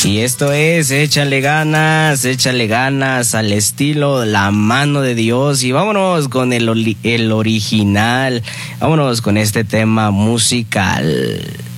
Y esto es échale ganas al estilo La Mano de Dios. Y vámonos con el original, vámonos con este tema musical.